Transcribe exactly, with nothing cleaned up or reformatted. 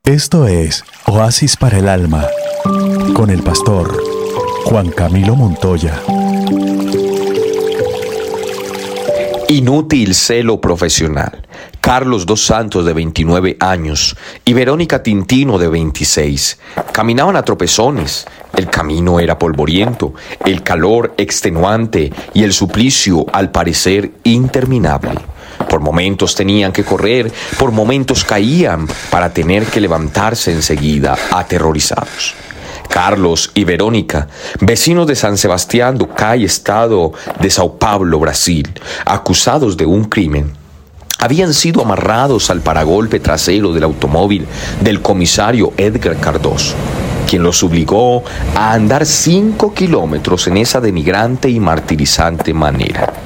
Esto es Oasis para el Alma, con el pastor Juan Camilo Montoya. Inútil celo profesional. Carlos dos Santos, de veintinueve años, y Verónica Tintino, de veintiséis, caminaban a tropezones. El camino era polvoriento, el calor extenuante y el suplicio, al parecer, interminable. Por momentos tenían que correr, por momentos caían para tener que levantarse enseguida, aterrorizados. Carlos y Verónica, vecinos de San Sebastián do Cai, estado de Sao Paulo, Brasil, acusados de un crimen, habían sido amarrados al paragolpe trasero del automóvil del comisario Edgar Cardoso, quien los obligó a andar cinco kilómetros en esa denigrante y martirizante manera.